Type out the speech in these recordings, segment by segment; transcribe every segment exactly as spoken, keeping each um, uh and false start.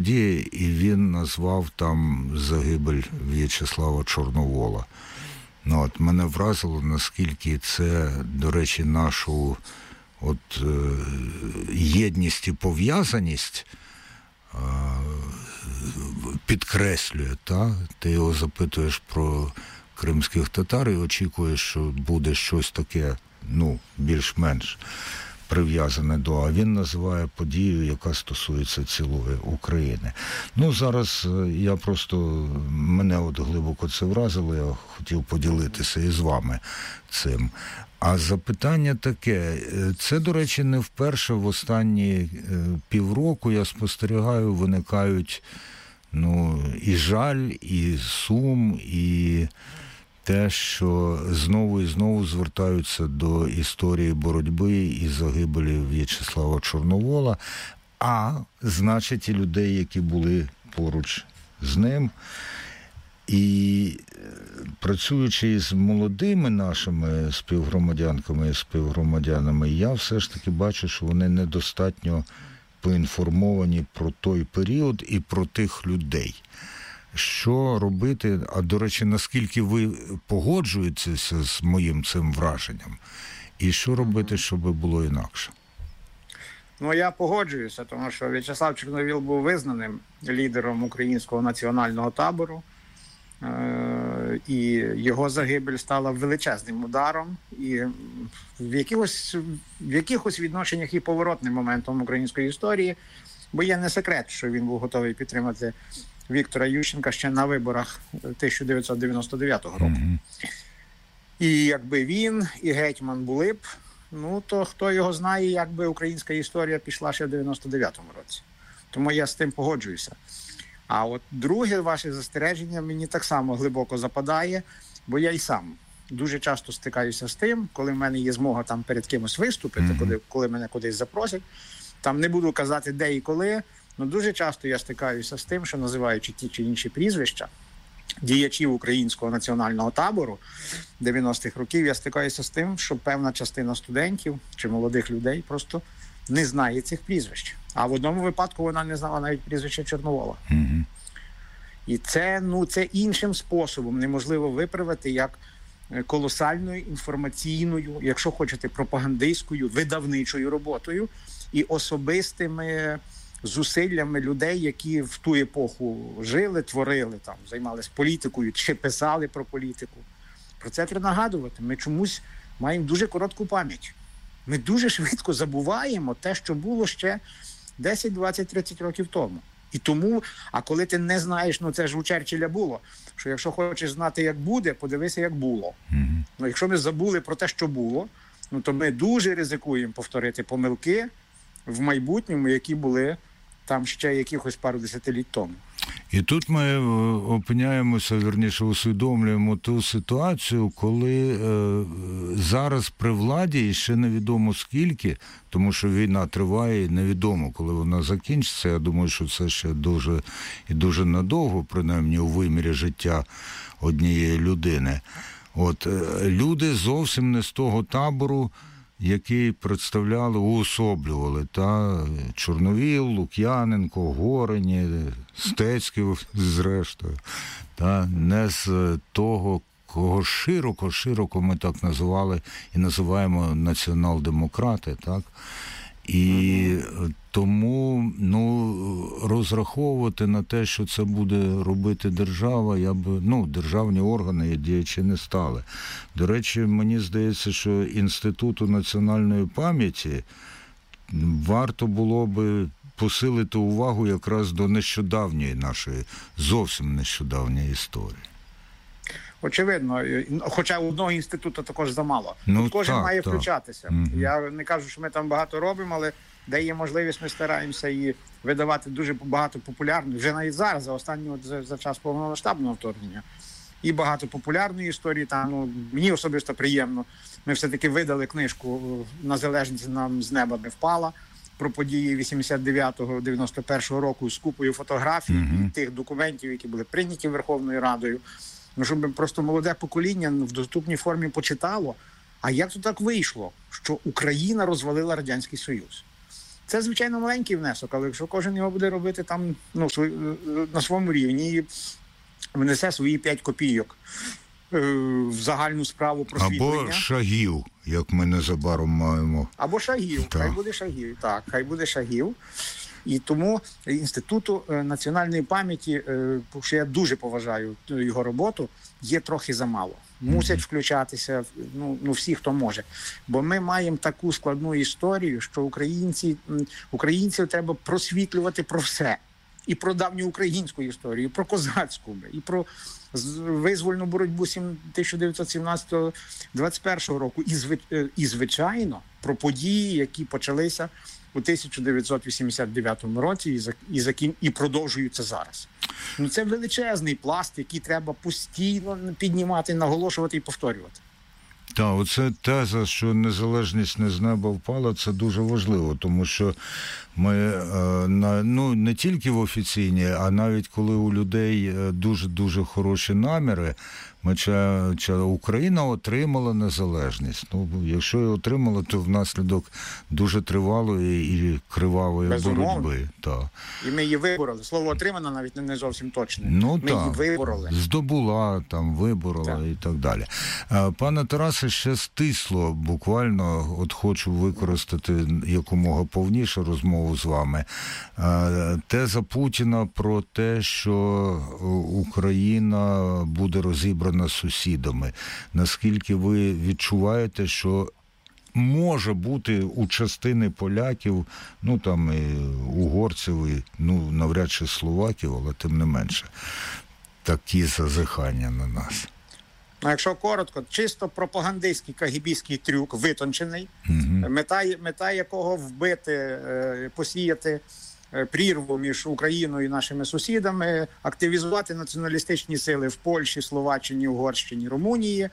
подія, і він назвав там загибель В'ячеслава Чорновола. Ну, от мене вразило, наскільки це, до речі, нашу от, е, єдність і пов'язаність е, підкреслює. Та? Ти його запитуєш про кримських татар і очікуєш, що буде щось таке, ну, більш-менш прив'язане до, а він називає подію, яка стосується цілої України. Ну, зараз я просто, мене от глибоко це вразило, я хотів поділитися із вами цим. А запитання таке, це, до речі, не вперше в останні півроку я спостерігаю, виникають, ну, і жаль, і сум, і те, що знову і знову звертаються до історії боротьби і загибелі В'ячеслава Чорновола, а, значить, і людей, які були поруч з ним. І працюючи з молодими нашими співгромадянками і співгромадянами, я все ж таки бачу, що вони недостатньо поінформовані про той період і про тих людей. Що робити, а, до речі, наскільки ви погоджуєтеся з моїм цим враженням, і що робити, щоб було інакше? Ну, я погоджуюся, тому що В'ячеслав Чорновіл був визнаним лідером українського національного табору, е- і його загибель стала величезним ударом, і в якихось, в якихось відношеннях і поворотним моментом української історії, бо є не секрет, що він був готовий підтримати Віктора Ющенка ще на виборах тисяча дев'ятсот дев'яносто дев'ятого року. Mm-hmm. І якби він і гетьман були б, ну то хто його знає, як би українська історія пішла ще в дев'яносто дев'ятому році. Тому я з тим погоджуюся. А от друге ваше застереження мені так само глибоко западає, бо я й сам дуже часто стикаюся з тим, коли в мене є змога там перед кимось виступити, mm-hmm. коли, коли мене кудись запросять. Там не буду казати де і коли, але дуже часто я стикаюся з тим, що, називаючи ті чи інші прізвища діячів українського національного табору дев'яностих років, я стикаюся з тим, що певна частина студентів чи молодих людей просто не знає цих прізвищ. А в одному випадку вона не знала навіть прізвища Чорновола. Mm-hmm. І це, ну, це іншим способом неможливо виправити, як колосальною інформаційною, якщо хочете, пропагандистською, видавничою роботою і особистими зусиллями людей, які в ту епоху жили, творили, там, займалися політикою чи писали про політику. Про це треба нагадувати. Ми чомусь маємо дуже коротку пам'ять. Ми дуже швидко забуваємо те, що було ще десять, двадцять, тридцять років тому. І тому, а коли ти не знаєш, ну це ж у Черчилля було, що якщо хочеш знати, як буде, подивися, як було. Mm-hmm. Ну, якщо ми забули про те, що було, ну то ми дуже ризикуємо повторити помилки в майбутньому, які були там ще якихось пару десятиліть тому. І тут ми опиняємося, вірніше, усвідомлюємо ту ситуацію, коли е, зараз при владі, і ще невідомо скільки, тому що війна триває, і невідомо, коли вона закінчиться. Я думаю, що це ще дуже і дуже надовго, принаймні у вимірі життя однієї людини. От е, люди зовсім не з того табору, який представляли, уособлювали, та Чорновіл, Лук'яненко, Горені, Стецький, зрештою, та не з того, кого широко-широко ми так називали і називаємо націонал-демократи, так? І тому, ну, розраховувати на те, що це буде робити держава, я б, ну, державні органи і діячі не стали. До речі, мені здається, що Інституту національної пам'яті варто було би посилити увагу якраз до нещодавньої нашої, зовсім нещодавньої історії. Очевидно, хоча одного інституту також замало. Ну, кожен так, має так. включатися. Mm-hmm. Я не кажу, що ми там багато робимо, але де є можливість, ми стараємося і видавати дуже багато популярних, вже навіть зараз, за останній за, за час повномасштабного вторгнення, і багато популярної історії. Там, ну, мені особисто приємно. Ми все-таки видали книжку «Незалежність нам з неба не впала» про події вісімдесят дев'ятого дев'яносто першого року з купою фотографій mm-hmm. і тих документів, які були прийняті Верховною Радою. Ну, щоб просто молоде покоління в доступній формі почитало, а як то так вийшло, що Україна розвалила Радянський Союз? Це, звичайно, маленький внесок, але якщо кожен його буде робити там, ну, на своєму рівні і внесе свої п'ять копійок в загальну справу просвітлення. Або шагів, як ми незабаром маємо. Або шагів, так. хай буде шагів, так, хай буде шагів. І тому Інституту національної пам'яті, що я дуже поважаю його роботу, є трохи замало. Мусять включатися, ну, ну всі, хто може. Бо ми маємо таку складну історію, що українці, українців треба просвітлювати про все. І про давню українську історію, і про козацьку, і про визвольну боротьбу тисяча дев'ятсот сімнадцятого - двадцять першого року. І, звичайно, про події, які почалися у тисяча дев'ятсот вісімдесят дев'ятому році і, і, і продовжуються зараз. Ну, це величезний пласт, який треба постійно піднімати, наголошувати і повторювати. Так, оце теза, що незалежність не з неба впала, це дуже важливо, тому що ми, ну, не тільки в офіційній, а навіть коли у людей дуже-дуже хороші наміри, ми, чи, чи Україна отримала незалежність. Ну, якщо її отримала, то внаслідок дуже тривалої і кривавої Безумовно. боротьби. Так. І ми її вибороли. Слово «отримана» навіть не зовсім точне. Ну, ми так. її вибороли. Здобула, там, виборола так. і так далі. Пане Тарасе, ще стисло буквально, от хочу використати якомога повніше розмову з вами. Теза Путіна про те, що Україна буде розібрана сусідами. Наскільки ви відчуваєте, що може бути у частини поляків, ну там і угорців, і, ну навряд чи словаків, але тим не менше, такі зазихання на нас? Ну, якщо коротко, чисто пропагандистський кагібістський трюк, витончений, угу. мета, мета якого вбити, посіяти прірву між Україною і нашими сусідами, активізувати націоналістичні сили в Польщі, Словаччині, Угорщині, Румунії,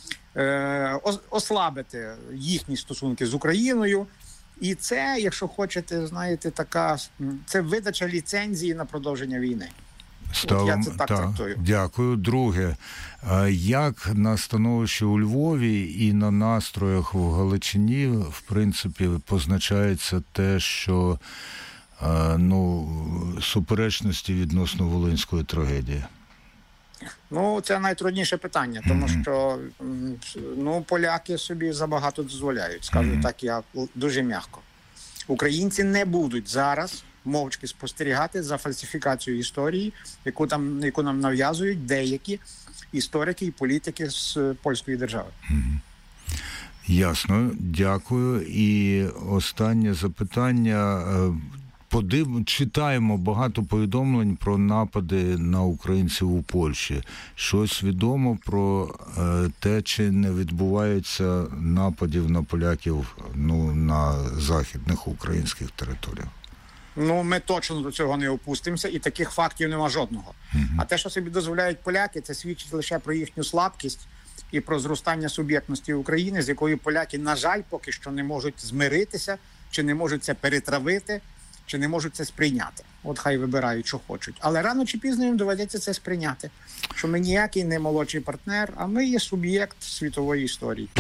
ослабити їхні стосунки з Україною. І це, якщо хочете, знаєте, така, це видача ліцензії на продовження війни. Ставим, От я це так та, трактую. Дякую. Друге, як на становищі у Львові і на настроях в Галичині, в принципі, позначається те, що ну, суперечності відносно волинської трагедії? Ну, це найтрудніше питання, тому mm-hmm. що ну, поляки собі забагато дозволяють, скажу mm-hmm. так, я дуже м'яко. Українці не будуть зараз мовчки спостерігати за фальсифікацією історії, яку, там, яку нам нав'язують деякі історики і політики з польської держави. Mm-hmm. Ясно, дякую. І останнє запитання. Подив... Читаємо багато повідомлень про напади на українців у Польщі. Щось відомо про е, те, чи не відбувається нападів на поляків, ну, на західних українських територіях? Ну, ми точно до цього не опустимося, і таких фактів нема жодного. Uh-huh. А те, що собі дозволяють поляки, це свідчить лише про їхню слабкість і про зростання суб'єктності України, з якою поляки, на жаль, поки що не можуть змиритися, чи не можуть це перетравити, чи не можуть це сприйняти. От хай вибирають, що хочуть. Але рано чи пізно їм доведеться це сприйняти. Що ми ніякий не молодший партнер, а ми є суб'єкт світової історії.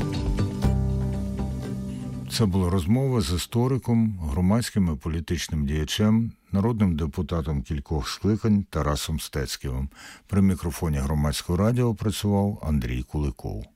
Це була розмова з істориком, громадським і політичним діячем, народним депутатом кількох скликань Тарасом Стецьким. При мікрофоні Громадського радіо працював Андрій Куликов.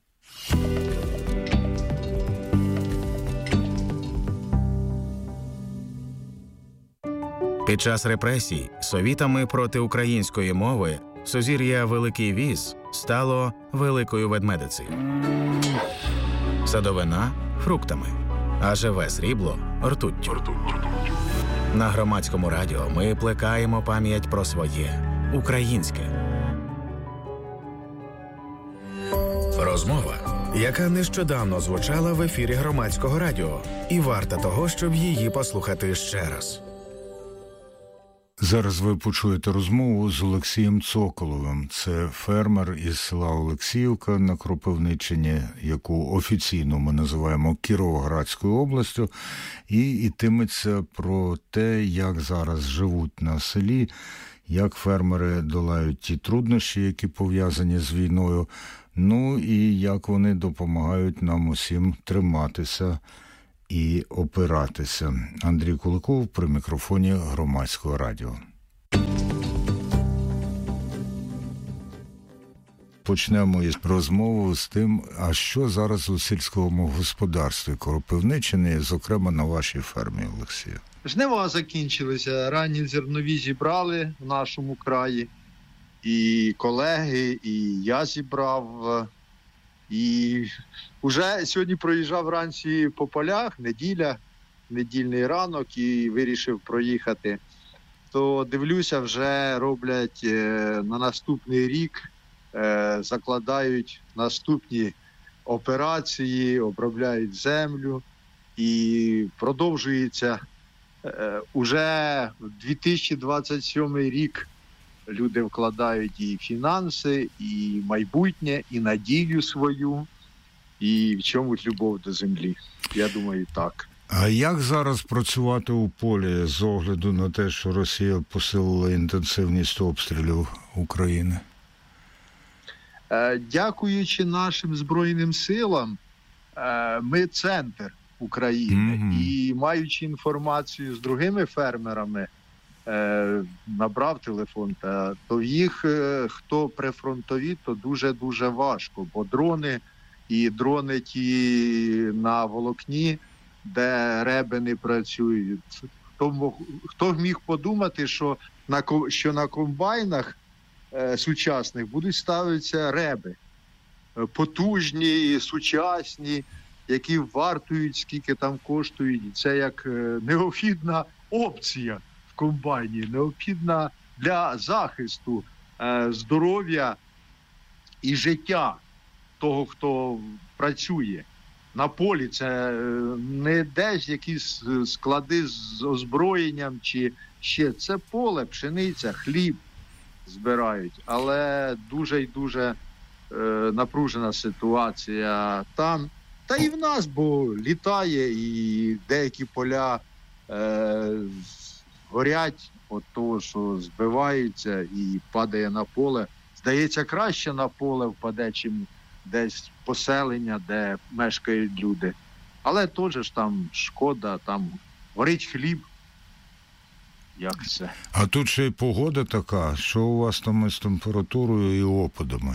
Під час репресій совітами проти української мови сузір'я Великий Віз стало Великою Ведмедицею. Садовина – фруктами, а живе срібло – ртуттю. На Громадському радіо ми плекаємо пам'ять про своє – українське. Розмова, яка нещодавно звучала в ефірі Громадського радіо, і варта того, щоб її послухати ще раз. Зараз ви почуєте розмову з Олексієм Цоколовим. Це фермер із села Олексіївка на Кропивниччині, яку офіційно ми називаємо Кіровоградською областю, і йтиметься про те, як зараз живуть на селі, як фермери долають ті труднощі, які пов'язані з війною, ну і як вони допомагають нам усім триматися і опиратися. Андрій Куликов при мікрофоні Громадського радіо. Почнемо із розмови з тим, а що зараз у сільському господарстві Кропивниччини, зокрема на вашій фермі, Олексію? Жнива закінчилися, ранні зернові зібрали в нашому краї, і колеги, і я зібрав. І вже сьогодні проїжджав вранці по полях, неділя, недільний ранок, і вирішив проїхати. То дивлюся, вже роблять на наступний рік, закладають наступні операції, обробляють землю, і продовжується уже в дві тисячі двадцять сьомий рік. Люди вкладають і фінанси, і майбутнє, і надію свою, і в чомусь любов до землі. Я думаю, так. А як зараз працювати у полі з огляду на те, що Росія посилила інтенсивність обстрілів України? Дякуючи нашим Збройним силам, ми центр України. Mm-hmm. І маючи інформацію з другими фермерами, набрав телефон, та то їх, хто прифронтові, то дуже-дуже важко, бо дрони і дрони ті на волокні, де реби не працюють. Хто, хто міг подумати, що на, що на комбайнах е, сучасних будуть ставитися реби, потужні, сучасні, які вартують, скільки там коштують. Це як е, необхідна опція в комбайні, необхідна для захисту е, здоров'я і життя того, хто працює. На полі це не десь якісь склади з озброєнням чи ще. Це поле, пшениця, хліб збирають. Але дуже і дуже е, напружена ситуація там. Та і в нас, бо літає, і деякі поля е, горять від того, що збиваються і падає на поле. Здається, краще на поле впаде, чим десь поселення, де мешкають люди. Але теж ж там шкода, там горить хліб. Як це? А тут ще й погода така, що у вас там із температурою і опадами?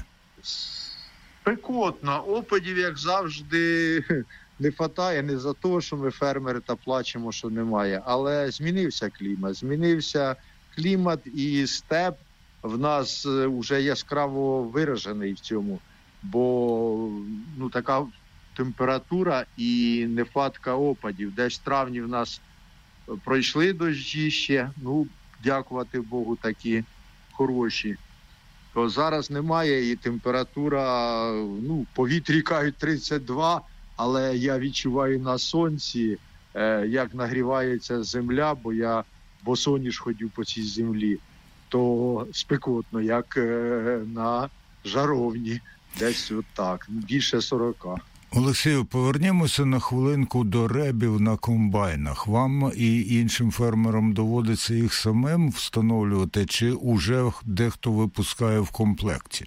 Спекотно. Опадів, як завжди, не вистачає не за те, що ми фермери та плачемо, що немає. Але змінився клімат. Змінився клімат і степ в нас вже яскраво виражений в цьому. Бо ну, така температура і нехватка опадів. Десь в травні в нас пройшли дощі ще, ну, дякувати Богу, такі хороші. То зараз немає і температура, ну, в повітрі кажуть тридцять два, але я відчуваю на сонці, е, як нагрівається земля, бо я босоніж ходю по цій землі, то спекотно, як е, на жаровні. Десь отак, більше сорока. Олексію, повернімося на хвилинку до ребів на комбайнах. Вам і іншим фермерам доводиться їх самим встановлювати, чи уже дехто випускає в комплекті?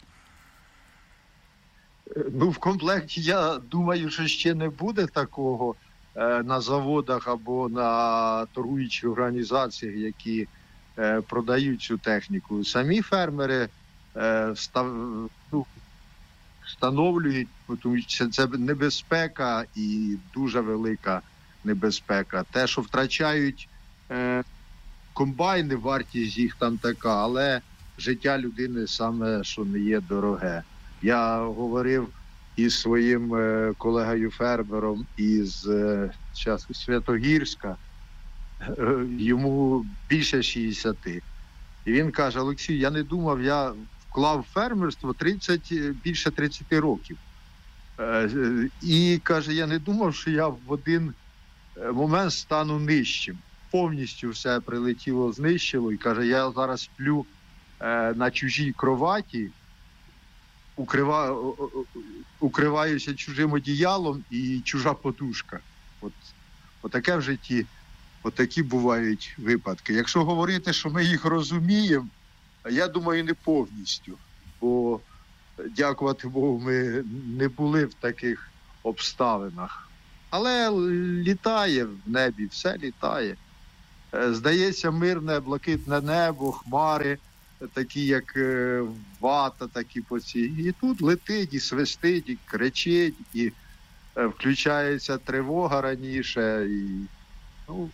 Ну, в комплекті, я думаю, що ще не буде такого е, на заводах або на торгуючих організаціях, які е, продають цю техніку. Самі фермери е, став, ну, встановлюють, тому що це небезпека і дуже велика небезпека. Те, що втрачають е, комбайни, вартість їх там така, але життя людини саме, що не є дороге. Я говорив із своїм е, колегою-фермером із е, Святогірська, е, йому більше шістдесят. І він каже: Олексій, я не думав, я вклав фермерство тридцять, більше тридцять років. І, каже, я не думав, що я в один момент стану нижчим. Повністю все прилетіло, знищило. І, каже, я зараз сплю на чужій кроваті, укрива... укриваюся чужим одіялом і чужа подушка. От, от таке в житті, от такі бувають випадки. Якщо говорити, що ми їх розуміємо, я думаю, не повністю, бо, дякувати Богу, ми не були в таких обставинах. Але літає в небі, все літає. Здається, мирне, блакитне небо, хмари, такі як вата, такі по цій. І тут летить, і свистить, і кричить, і включається тривога раніше. І, ну,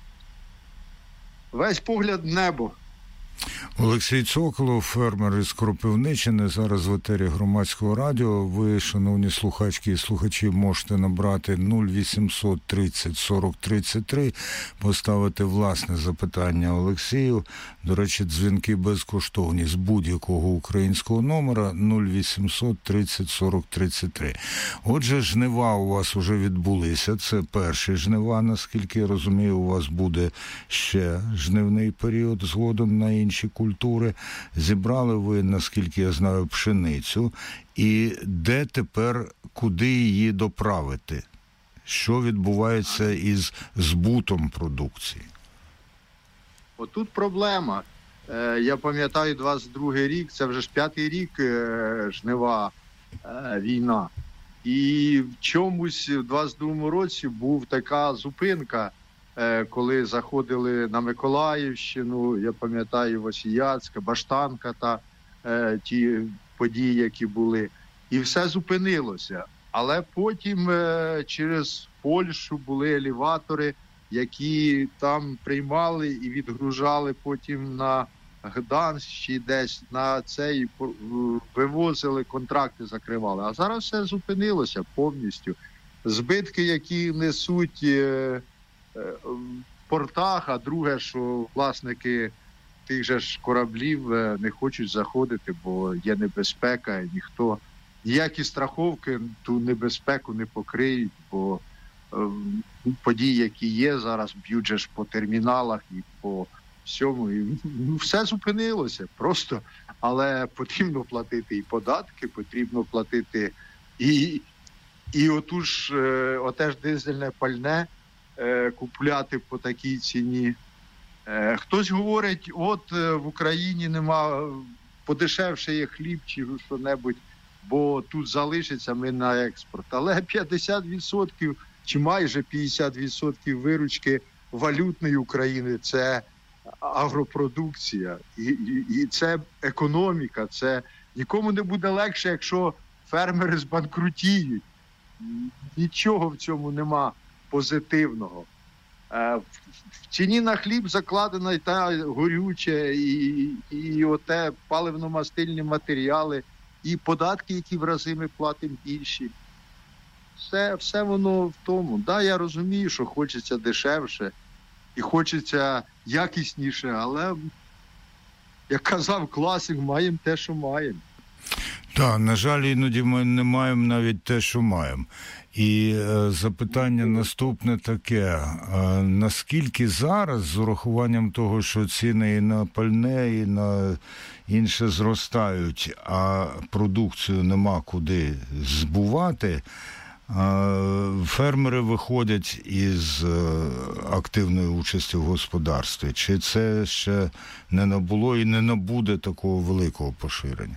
весь погляд в небо. Олексій Цоколов, фермер із Кропивниччини, зараз в етері Громадського радіо. Ви, шановні слухачки і слухачі, можете набрати нуль вісімсот тридцять сорок тридцять три, поставити власне запитання Олексію. До речі, дзвінки безкоштовні з будь-якого українського номера нуль вісімсот тридцять сорок тридцять три. Отже, жнива у вас вже відбулися. Це перші жнива, наскільки я розумію, у вас буде ще жнивний період згодом на інші культури. Зібрали ви, наскільки я знаю, пшеницю. І де тепер, куди її доправити? Що відбувається із збутом продукції? Отут проблема. Я пам'ятаю, двадцять другий рік, це вже ж п'ятий рік жнива, війна. І в чомусь в двадцять другому році був така зупинка, коли заходили на Миколаївщину, я пам'ятаю, Васіяцька, Баштанка та е, ті події, які були. І все зупинилося. Але потім е, через Польщу були елеватори, які там приймали і відгружали потім на Гданськ чи десь на цей, вивозили, контракти закривали. А зараз все зупинилося повністю. Збитки, які несуть е, в портах, а друге, що власники тих же ж кораблів не хочуть заходити, бо є небезпека, і ніхто, ніякі страховки ту небезпеку не покриють, бо е, події, які є зараз, б'ють же ж по терміналах і по всьому. І, ну, все зупинилося просто, але потрібно платити і податки, потрібно платити і, і отуж, е, отеж дизельне пальне, купляти по такій ціні. Хтось говорить, от в Україні нема, подешевше є хліб чи що-небудь, бо тут залишиться, ми на експорт. Але п'ятдесят відсотків чи майже п'ятдесят відсотків виручки валютної України – це агропродукція. І, і, і це економіка. Це нікому не буде легше, якщо фермери збанкрутіють. Нічого в цьому нема позитивного. В ціні на хліб закладена і та горюче, і, і оте паливно-мастильні матеріали, і податки, які в рази ми платимо більші. Все, все воно в тому. Да, я розумію, що хочеться дешевше і хочеться якісніше, але, як казав класик, маємо те, що маємо. Так, на жаль, іноді ми не маємо навіть те, що маємо. І е, запитання наступне таке. Е, наскільки зараз, з урахуванням того, що ціни і на пальне, і на інше зростають, а продукцію нема куди збувати, е, фермери виходять із е, активної участі в господарстві? Чи це ще не набуло і не набуде такого великого поширення?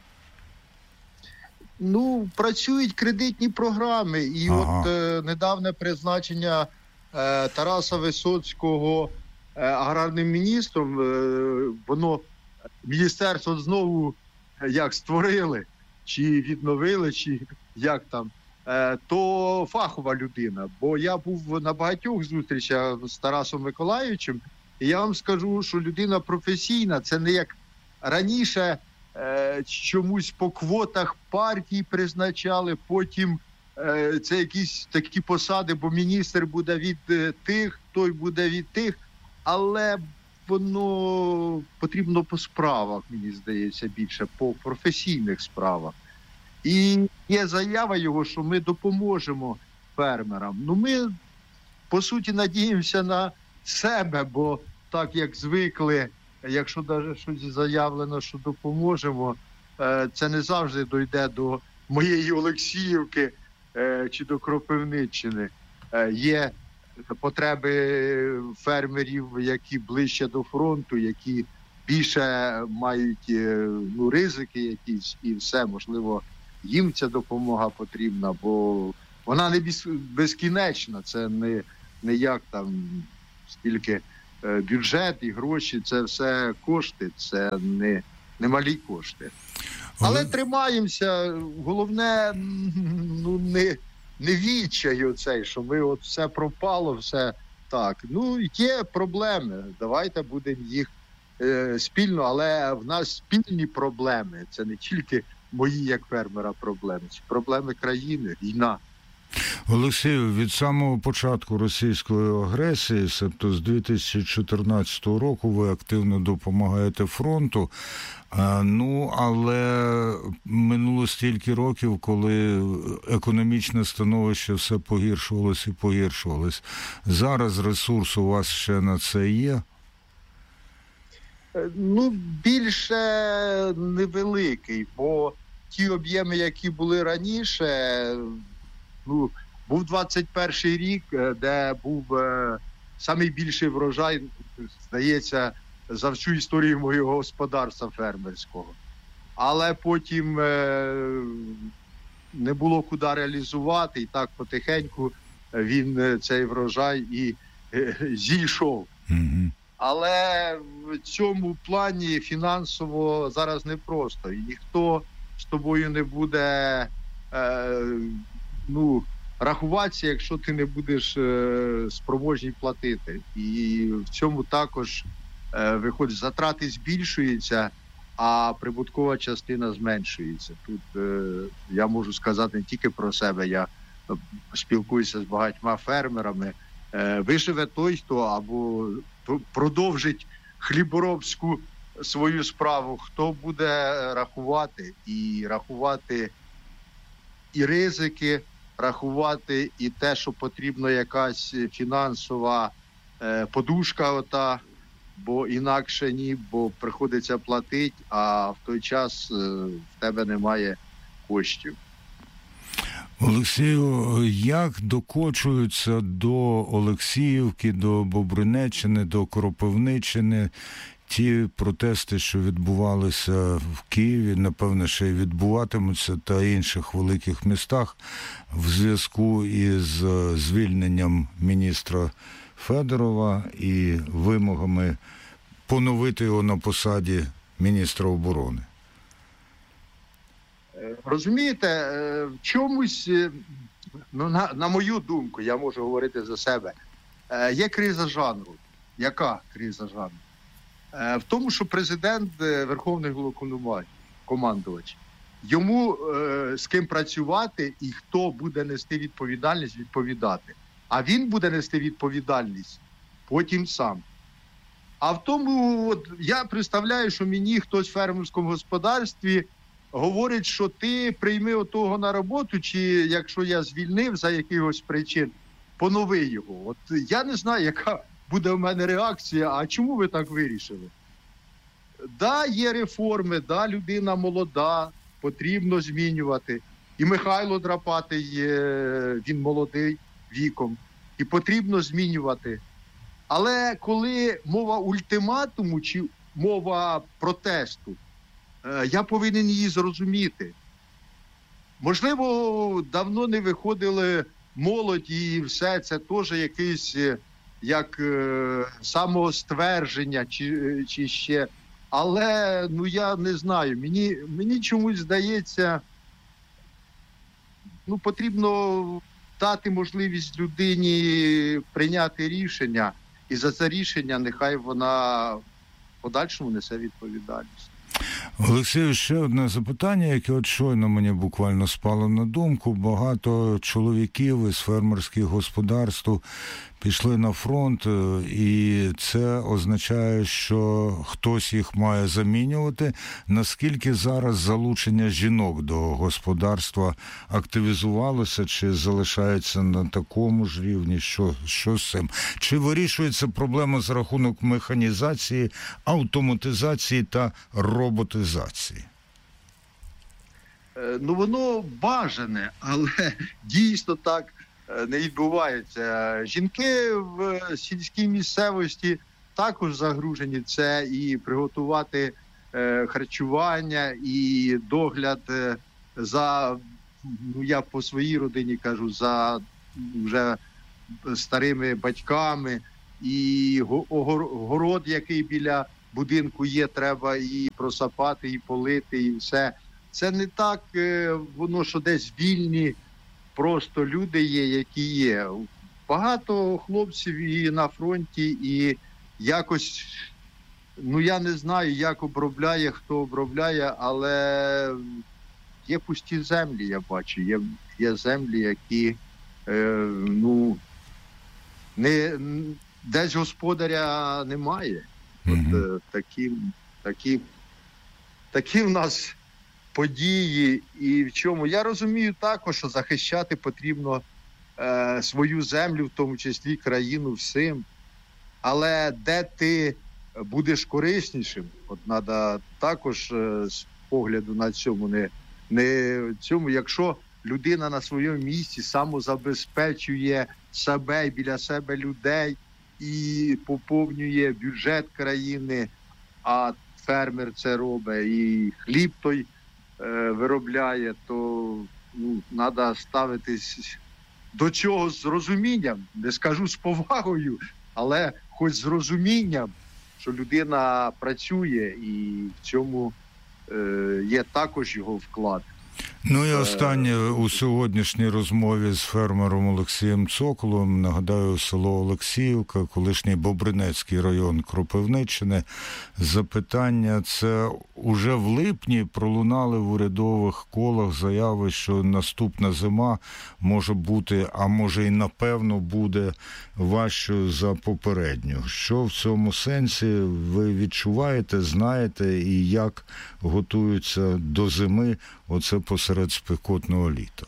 Ну, працюють кредитні програми, і ага. от е, недавнє призначення е, Тараса Висоцького е, аграрним міністром, е, воно, міністерство знову е, як створили, чи відновили, чи як там, е, то фахова людина. Бо я був на багатьох зустрічах з Тарасом Миколайовичем, і я вам скажу, що людина професійна, це не як раніше, чомусь по квотах партій призначали, потім е, це якісь такі посади, бо міністр буде від е, тих, той буде від тих, але воно потрібно по справах, мені здається, більше, по професійних справах. І є заява його, що ми допоможемо фермерам. Ну, ми, по суті, надіємося на себе, бо так, як звикли, якщо навіть щось заявлено, що допоможемо, це не завжди дойде до моєї Олексіївки чи до Кропивниччини. Є потреби фермерів, які ближче до фронту, які більше мають, ну, ризики якісь і все. Можливо, їм ця допомога потрібна, бо Вона не без, безкінечна, це не, не як там стільки е, бюджет і гроші, це все кошти, це не, не малі кошти. Але Але... тримаємося, головне, ну, не, не відчаю цей, що ми от все пропало, все так. Ну, є проблеми, давайте будемо їх е, спільно, але в нас спільні проблеми. Це не тільки мої, як фермера, проблеми, це проблеми країни, війна. Олексію, від самого початку російської агресії, тобто з дві тисячі чотирнадцятого року, ви активно допомагаєте фронту. Ну, але минуло стільки років, коли економічне становище все погіршувалось і погіршувалось. Зараз ресурс у вас ще на це є? Ну, більше невеликий, бо ті об'єми, які були раніше, ну, був двадцять перший рік, де був е, найбільший врожай, здається, за всю історію моєго господарства фермерського. Але потім е, не було куди реалізувати, і так потихеньку він, цей врожай, і е, зійшов. Mm-hmm. Але в цьому плані фінансово зараз непросто. І ніхто з тобою не буде е, ну, рахуватися, якщо ти не будеш е, спроможний платити. І в цьому також е, виходить, затрати збільшуються, а прибуткова частина зменшується. Тут е, я можу сказати не тільки про себе, я спілкуюся з багатьма фермерами. Е, виживе той, хто або продовжить хліборобську свою справу, хто буде рахувати і рахувати і ризики, рахувати і те, що потрібна якась фінансова е, подушка ота, бо інакше ні, бо приходиться платити, а в той час е, в тебе немає коштів. Олексію, як докочуються до Олексіївки, до Бобринеччини, до Кропивниччини ті протести, що відбувалися в Києві, напевно, ще й відбуватимуться, та інших великих містах в зв'язку із звільненням міністра Федорова і вимогами поновити його на посаді міністра оборони? Розумієте, в чомусь, ну, на, на мою думку, я можу говорити за себе, є криза жанру. Яка криза жанру? В тому, що президент Верховний Головнокомандувач, йому з ким працювати і хто буде нести відповідальність, відповідати. А він буде нести відповідальність потім сам. А в тому, от, я представляю, що мені хтось в фермерському господарстві говорить, що ти прийми отого на роботу, чи якщо я звільнив за якихось причин, понови його. От я не знаю, яка буде в мене реакція, а чому ви так вирішили? Да, є реформи, да, людина молода, потрібно змінювати. І Михайло Драпатий, він молодий віком, і потрібно змінювати. Але коли мова ультиматуму чи мова протесту, я повинен її зрозуміти. Можливо, давно не виходили молодь і все, це теж якесь як е, самоствердження чи, чи ще. Але, ну, я не знаю, мені, мені чомусь здається, ну, потрібно дати можливість людині прийняти рішення, і за це рішення нехай вона в подальшому несе відповідальність. Олексію, ще одне запитання, яке от щойно мені буквально спало на думку. Багато чоловіків із фермерських господарств пішли на фронт, і це означає, що хтось їх має замінювати. Наскільки зараз залучення жінок до господарства активізувалося, чи залишається на такому ж рівні, що, що з цим? Чи вирішується проблема за рахунок механізації, автоматизації та роботизації? Ну, воно бажане, але дійсно так не відбувається. Жінки в сільській місцевості також загружені. Це і приготувати харчування, і догляд за ну я по своїй родині кажу, за вже старими батьками, і город, який біля будинку є, треба і просапати, і полити, і все. Це не так, воно, що десь вільні просто люди є, які є. Багато хлопців і на фронті, і якось, ну я не знаю, як обробляє, хто обробляє, але є пусті землі, я бачу. Є, є землі, які, е, ну, не, десь господаря немає. Mm-hmm. От, е, такі, такі, такі в нас події. І в чому? Я розумію також, що захищати потрібно е, свою землю, в тому числі країну, всім. Але де ти будеш кориснішим, от треба також е, з погляду на цьому, не, не цьому, якщо людина на своєму місці самозабезпечує себе і біля себе людей і поповнює бюджет країни, а фермер це робить, і хліб той е, виробляє, то ну, треба ставитись до цього з розумінням, не скажу з повагою, але хоч з розумінням, що людина працює, і в цьому е, є також його вклад. Ну і останнє у сьогоднішній розмові з фермером Олексієм Цоколовим, нагадаю, село Олексіївка, колишній Бобринецький район Кропивниччини. Запитання, це уже в липні пролунали в урядових колах заяви, що наступна зима може бути, а може і напевно буде важчою за попередню. Що в цьому сенсі ви відчуваєте, знаєте, і як готуються до зими оце посеред спекотного літа?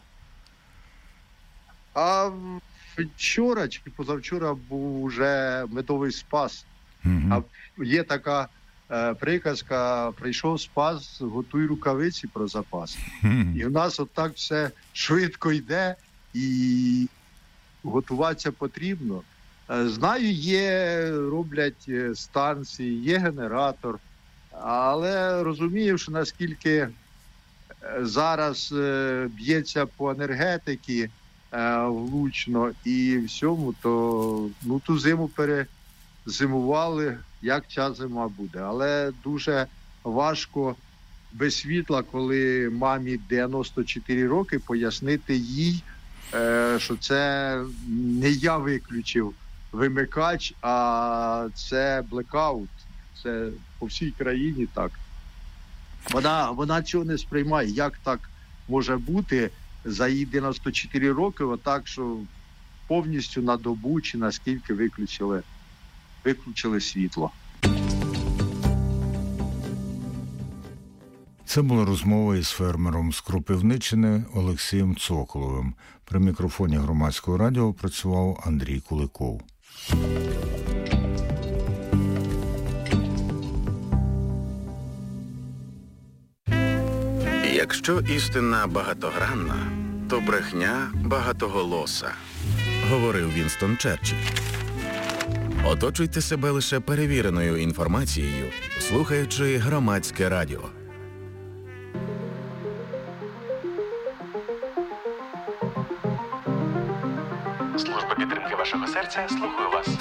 А вчора чи позавчора був уже медовий спас. Угу. А є така е, приказка: прийшов спас, готуй рукавиці про запас. Угу. І в нас отак все швидко йде, і готуватися потрібно. Е, знаю, є, роблять станції, є генератор, але розумію, що наскільки зараз е, б'ється по енергетиці е, влучно і всьому, то ну, ту зиму перезимували, як ця зима буде. Але дуже важко без світла, коли мамі дев'яносто чотири роки, пояснити їй, е, що це не я виключив вимикач, а це блекаут. Це по всій країні так. Вона, вона цього не сприймає. Як так може бути за її дев'яносто чотири роки, отак, що повністю на добу чи наскільки виключили, виключили світло. Це була розмова із фермером з Кропивниччини Олексієм Цоколовим. При мікрофоні Громадського радіо працював Андрій Куликов. Якщо істина багатогранна, то брехня багатоголоса, говорив Вінстон Черчилль. Оточуйте себе лише перевіреною інформацією, слухаючи Громадське радіо. Служба підтримки вашого серця слухаю вас.